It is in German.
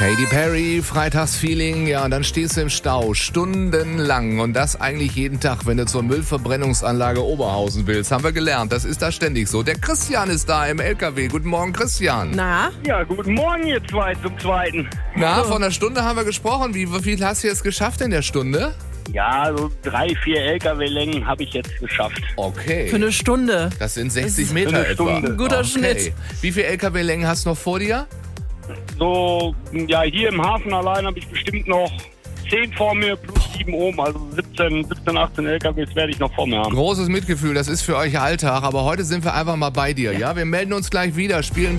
Katy Perry, Freitagsfeeling, ja, und dann stehst du im Stau, stundenlang und das eigentlich jeden Tag, wenn du zur Müllverbrennungsanlage Oberhausen willst. Haben wir gelernt, das ist da ständig so. Der Christian ist da im LKW. Guten Morgen, Christian. Na? Ja, guten Morgen, ihr zwei zum Zweiten. Na, vor einer Stunde haben wir gesprochen. Wie viel hast du jetzt geschafft in der Stunde? Ja, so 3-4 LKW-Längen habe ich jetzt geschafft. Okay. Für eine Stunde. Das sind 60 ist Meter für eine etwa. Stunde. Ein guter Okay. Schnitt. Wie viele LKW-Längen hast du noch vor dir? So, ja, hier im Hafen allein habe ich bestimmt noch 10 vor mir plus 7 oben, also 17, 18 LKWs werde ich noch vor mir haben. Großes Mitgefühl, das ist für euch Alltag, aber heute sind wir einfach mal bei dir, ja? Wir melden uns gleich wieder, spielen